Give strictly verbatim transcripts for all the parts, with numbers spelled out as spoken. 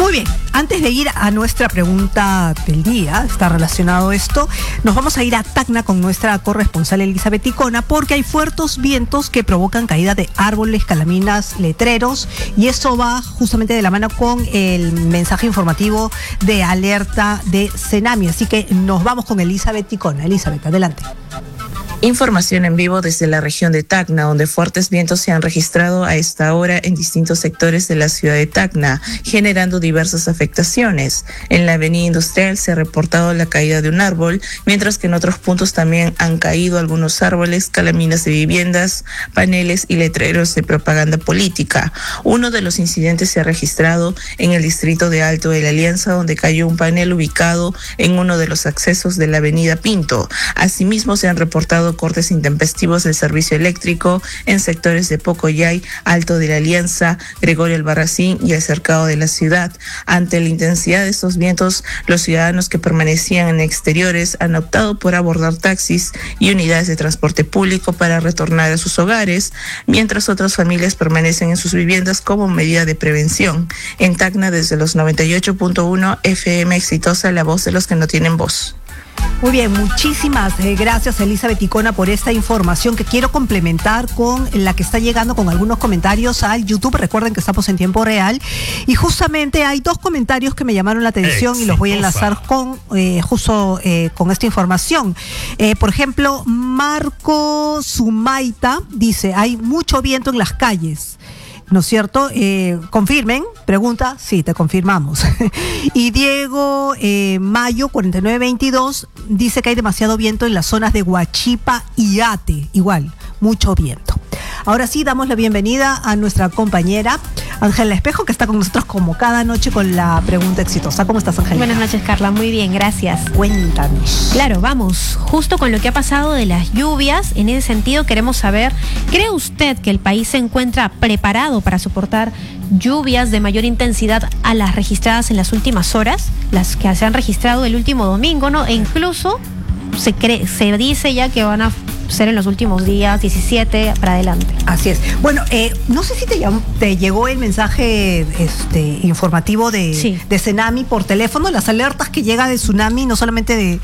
Muy bien, antes de ir a nuestra pregunta del día, está relacionado esto, nos vamos a ir a Tacna con nuestra corresponsal Elizabeth Ticona, porque hay fuertes vientos que provocan caída de árboles, calaminas, letreros, y eso va justamente de la mano con el mensaje informativo de alerta de Cenami. Así que nos vamos con Elizabeth Ticona. Elizabeth, adelante. Información en vivo desde la región de Tacna, donde fuertes vientos se han registrado a esta hora en distintos sectores de la ciudad de Tacna, generando diversas afectaciones. En la avenida industrial se ha reportado la caída de un árbol, mientras que en otros puntos también han caído algunos árboles, calaminas de viviendas, paneles y letreros de propaganda política. Uno de los incidentes se ha registrado en el distrito de Alto de la Alianza, donde cayó un panel ubicado en uno de los accesos de la avenida Pinto. Asimismo, se han reportado cortes intempestivos del servicio eléctrico en sectores de Pocoyay, Alto de la Alianza, Gregorio Albarracín y el cercado de la ciudad. Ante la intensidad de estos vientos, los ciudadanos que permanecían en exteriores han optado por abordar taxis y unidades de transporte público para retornar a sus hogares, mientras otras familias permanecen en sus viviendas como medida de prevención. En Tacna, desde los noventa y ocho punto uno F M Exitosa, la voz de los que no tienen voz. Muy bien, muchísimas eh, gracias Elizabeth Ticona por esta información que quiero complementar con la que está llegando con algunos comentarios al YouTube. Recuerden que estamos en tiempo real y justamente hay dos comentarios que me llamaron la atención. Exitosa. Y los voy a enlazar con eh, justo eh, con esta información. Eh, por ejemplo, Marco Sumaita dice, hay mucho viento en las calles. ¿No es cierto? Eh, confirmen, pregunta, sí, te confirmamos. Y Diego eh, Mayo, cuarenta y nueve veintidós, dice que hay demasiado viento en las zonas de Huachipa y Ate, igual, mucho viento. Ahora sí, damos la bienvenida a nuestra compañera Ángela Espejo, que está con nosotros como cada noche con la pregunta exitosa. ¿Cómo estás, Ángela? Buenas noches, Carla, muy bien, gracias. Cuéntanos. Claro, vamos, justo con lo que ha pasado de las lluvias, en ese sentido queremos saber, ¿cree usted que el país se encuentra preparado para soportar lluvias de mayor intensidad a las registradas en las últimas horas, las que se han registrado el último domingo, ¿no? E incluso se cree, se dice ya que van a ser en los últimos días, diecisiete para adelante. Así es. Bueno, eh, no sé si te, llamó, te llegó el mensaje este, informativo de, sí. de Cenami por teléfono, las alertas que llega de tsunami, no solamente de,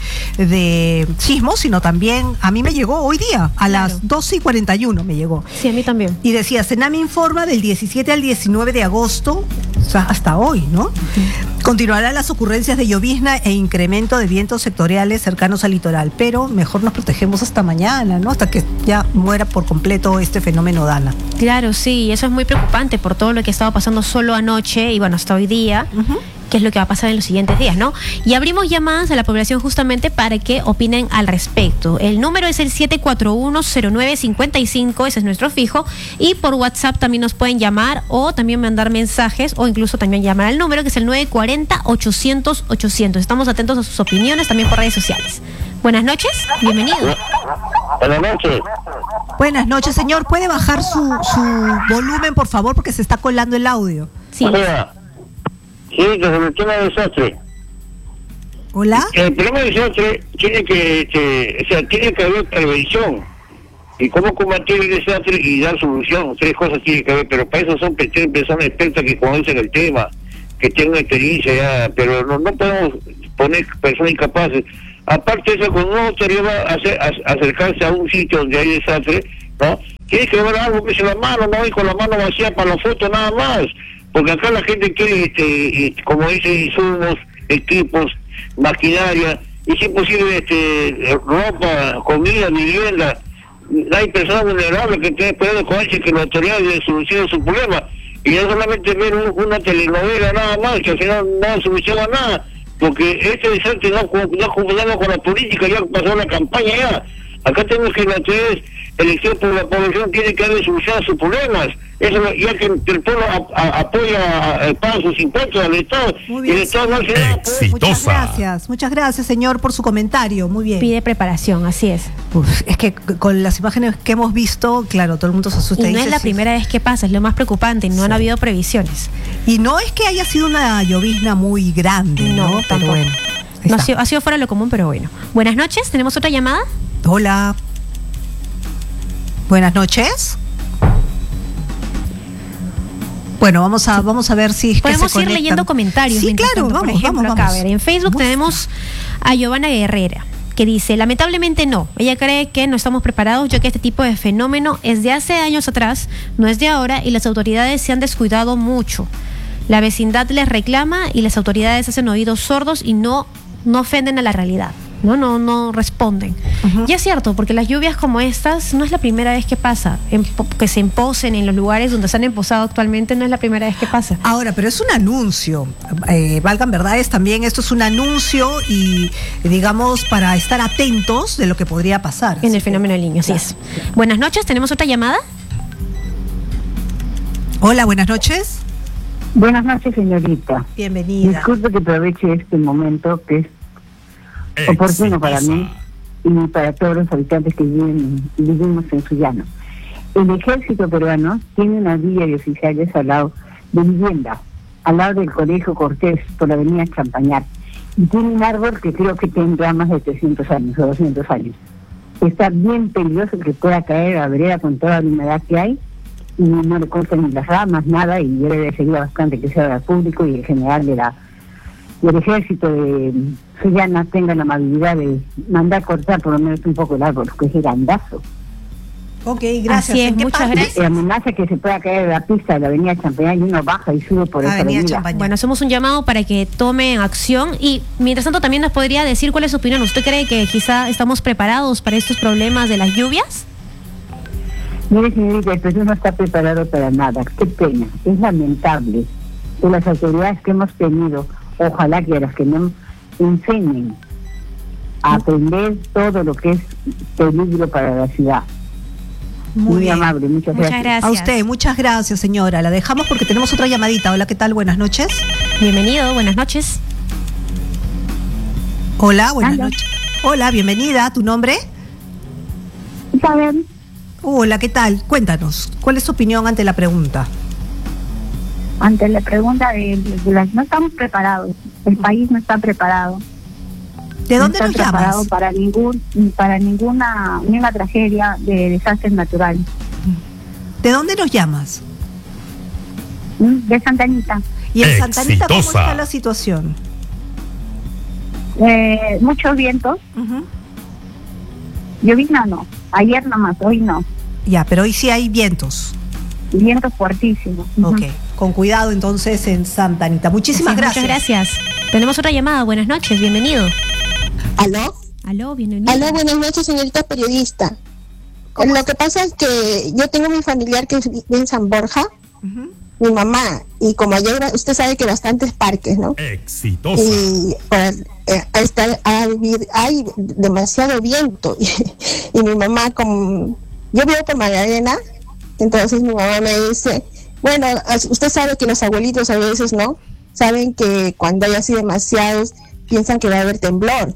de sismos, sino también, a mí me llegó hoy día, a claro. las doce y cuarenta y uno me llegó. Sí, a mí también. Y decía, Cenami informa del diecisiete al diecinueve de agosto, o sea, hasta hoy, ¿no? Uh-huh. Continuarán las ocurrencias de llovizna e incremento de vientos sectoriales cercanos al litoral, pero mejor nos protegemos hasta mañana, ¿no? Hasta que ya muera por completo este fenómeno Dana. Claro, sí, eso es muy preocupante por todo lo que estaba pasando solo anoche y bueno, hasta hoy día. Uh-huh. Qué es lo que va a pasar en los siguientes días, ¿no? Y abrimos llamadas a la población justamente para que opinen al respecto. El número es el siete cuatro uno cero nueve cinco cinco, ese es nuestro fijo, y por WhatsApp también nos pueden llamar o también mandar mensajes o incluso también llamar al número que es el nueve cuatro cero ochocientos ochocientos. Estamos atentos a sus opiniones también por redes sociales. Buenas noches, bienvenido. Buenas noches. Buenas noches, señor. ¿Puede bajar su, su volumen, por favor, porque se está colando el audio? Sí. Hola. Sí, desde el tema del desastre. ¿Hola? El problema del desastre tiene que, que, o sea, tiene que haber prevención. Y cómo combatir el desastre y dar solución. Tres cosas tiene que haber, pero para eso son personas expertas que conocen el tema, que tienen experiencia ya, pero no, no podemos poner personas incapaces. Aparte de eso, cuando uno quiere hacer, a, acercarse a un sitio donde hay desastre, ¿no? Tiene que llevar algo que se la mano, no ir con la mano vacía para la foto nada más. Porque acá la gente quiere, este, como dicen, insumos, equipos, maquinaria, y si es posible, este, ropa, comida, vivienda. Hay personas vulnerables que tienen esperando con ellos que la autoridad le solucione su problema. Y no solamente ver un, una telenovela nada más, que al final no soluciona nada. Porque este desastre no, no cumplamos con la política, ya pasó la campaña ya. Acá tenemos que la autoridad elección por la población tiene que darle solución a sus problemas. Eso, ya que el pueblo a, a, apoya, eh, paga sus impuestos al Estado. Muy bien. Y el Estado no hace nada. Muchas gracias, muchas gracias, señor, por su comentario. Muy bien. Pide preparación, así es. Uf, es que con las imágenes que hemos visto, claro, todo el mundo se asusta. Y no dice, es la sí, primera vez que pasa, es lo más preocupante, no sí. han habido previsiones. Y no es que haya sido una llovizna muy grande, ¿no? No, pero tampoco. bueno. No, ha, sido, ha sido fuera de lo común, pero bueno. Buenas noches, ¿tenemos otra llamada? Hola. Buenas noches. Bueno, vamos a vamos a ver si es que podemos se ir conectan. leyendo comentarios. Sí, mientras claro, tanto. vamos, Por ejemplo, vamos, acá, vamos. a ver, en Facebook Busca. tenemos a Giovanna Guerrera, que dice, lamentablemente no, ella cree que no estamos preparados, ya que este tipo de fenómeno es de hace años atrás, no es de ahora, y las autoridades se han descuidado mucho. La vecindad les reclama y las autoridades hacen oídos sordos y no, no ofenden a la realidad. No, no, no responden. Uh-huh. Y es cierto, porque las lluvias como estas no es la primera vez que pasa, en, que se emposen en los lugares donde se han emposado actualmente, no es la primera vez que pasa. Ahora, pero es un anuncio, eh, valgan verdades también, esto es un anuncio y digamos para estar atentos de lo que podría pasar. En el fenómeno del Niño, así es. Buenas noches, ¿tenemos otra llamada? Hola, buenas noches. Buenas noches, señorita. Bienvenida. Disculpe que aproveche este momento que es oportuno para mí y para todos los habitantes que viven, vivimos en Sullano. El ejército peruano tiene una villa de oficiales al lado de vivienda, al lado del Colegio Cortés, por la avenida Champañar, y tiene un árbol que creo que tendrá más de trescientos años o doscientos años. Está bien peligroso que pueda caer a la vereda con toda la humedad que hay, y no le cortan ni las ramas, nada, y yo le desearía bastante que sea al público y el general de la del ejército de Sullana tenga la amabilidad de mandar cortar por lo menos un poco el árbol, que es grandazo. Ok, gracias. Así es, muchas gracias. Eh, amenaza que se pueda caer de la pista de la avenida Champañán y uno baja y sube por esa Avenida avenida. Champañán. Bueno, hacemos un llamado para que tomen acción y mientras tanto también nos podría decir cuál es su opinión. ¿Usted cree que quizá estamos preparados para estos problemas de las lluvias? Mire, señorita, el Perú no está preparado para nada. Qué pena. Es lamentable que las autoridades que hemos tenido, ojalá que a las que no enseñen a aprender todo lo que es peligro para la ciudad. Muy, Muy bien. amable, muchas, Muchas gracias. gracias. A usted, muchas gracias, señora. La dejamos porque tenemos otra llamadita. Hola, ¿qué tal? Buenas noches. Bienvenido, buenas noches. Hola, buenas Hola. noches. Hola, bienvenida. ¿Tu nombre? ¿Saben? Hola, ¿qué tal? Cuéntanos, ¿cuál es tu opinión ante la pregunta? Ante la pregunta de, de las, no estamos preparados, el país no está preparado. ¿De dónde no nos está preparado llamas? para ningún para ninguna ninguna tragedia de desastres naturales. ¿De dónde nos llamas? ¿Mm? De Santa Anita. Y en Santa Anita, ¿cómo Exitosa. está la situación? Eh, muchos vientos, Ujú. llovizna no, ayer nomás, hoy no, Ya, pero hoy sí hay vientos. vientos fuertísimos. Ujú. Ok, con cuidado entonces en Santa Anita. Muchísimas Así es, gracias. Muchas gracias. Tenemos otra llamada. Buenas noches, bienvenido. ¿Aló? Aló, bienvenido. Aló, buenas noches, señorita periodista. Lo que pasa es que yo tengo mi familiar que vive en San Borja, Ujú. mi mamá, y como allá usted sabe que bastantes parques, ¿no? Exitosa. Y pues, eh, está, hay, hay demasiado viento y, y mi mamá, como yo vivo por Magdalena, entonces mi mamá me dice, bueno, usted sabe que los abuelitos a veces, ¿no? Saben que cuando hay así demasiados, piensan que va a haber temblor.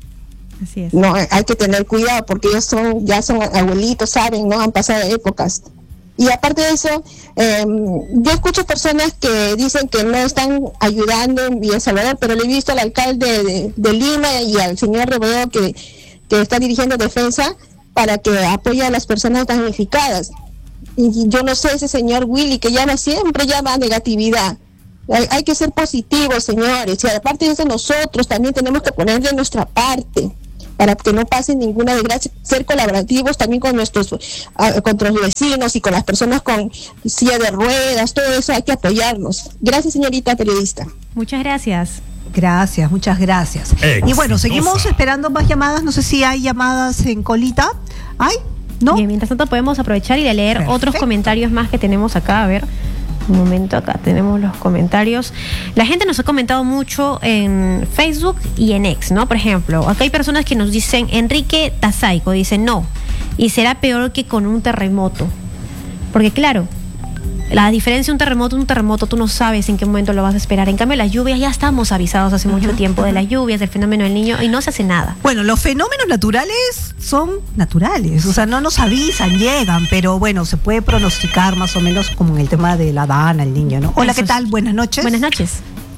Así es. No, hay que tener cuidado porque ellos son, ya son abuelitos, saben, ¿no? Han pasado épocas. Y aparte de eso, eh, yo escucho personas que dicen que no están ayudando en Villa Salvador, pero le he visto al alcalde de, de Lima y al señor Rebodo que, que está dirigiendo defensa para que apoye a las personas damnificadas. Y yo no sé, ese señor Willy que llama, siempre llama a negatividad. Hay, hay que ser positivos, señores, y aparte de eso nosotros también tenemos que poner de nuestra parte para que no pase ninguna desgracia, ser colaborativos también con nuestros uh, con nuestros vecinos y con las personas con silla de ruedas, todo eso hay que apoyarnos. Gracias, señorita periodista. Muchas gracias. Gracias, muchas gracias. Y bueno, Exitosa. seguimos esperando más llamadas. No sé si hay llamadas en colita. ¿Hay? ¿No? Bien, mientras tanto podemos aprovechar y de leer Perfecto. otros comentarios más que tenemos acá. A ver, un momento, acá tenemos los comentarios. La gente nos ha comentado mucho en Facebook y en X, ¿no? Por ejemplo, acá hay personas que nos dicen, Enrique Tazaico dice, no, y será peor que con un terremoto. Porque claro, la diferencia de un terremoto, un terremoto, tú no sabes en qué momento lo vas a esperar. En cambio, las lluvias ya estamos avisados hace mucho tiempo de las lluvias, del fenómeno del Niño, y no se hace nada. Bueno, los fenómenos naturales son naturales, o sea, no nos avisan, llegan, pero bueno, se puede pronosticar más o menos como en el tema de la Dana, el niño, ¿no? Hola, Eso ¿qué es. tal? Buenas noches. Buenas noches.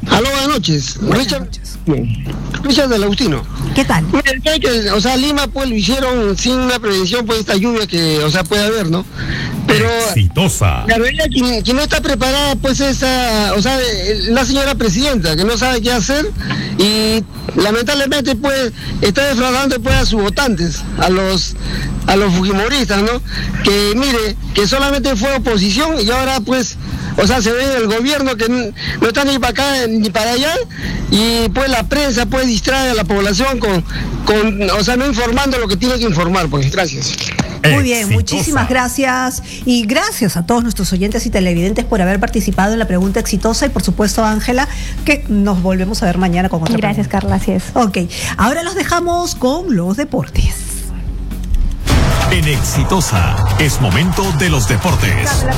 Aló, buenas noches. Buenas Richard, noches. Bien. Richard del Agustino. ¿Qué tal? Mira, que, o sea, Lima pues lo hicieron sin una prevención por esta lluvia que, o sea, puede haber, ¿no? Pero exitosa. La realidad quien, quien no está preparada pues esa, o sea, la señora presidenta que no sabe qué hacer y lamentablemente pues está defraudando pues a sus votantes, a los a los fujimoristas, ¿no? Que mire, que solamente fue oposición y ahora pues, o sea, se ve el gobierno que no está ni para acá ni para allá y pues la prensa pues distrae a la población con, con o sea, no informando lo que tiene que informar, pues. Gracias. Muy bien, muchísimas gracias y gracias a todos nuestros oyentes y televidentes por haber participado en la pregunta exitosa y por supuesto Ángela, que nos volvemos a ver mañana con otra Gracias, pregunta. Carla, así es. Ok, ahora los dejamos con los deportes. En Exitosa es momento de los deportes.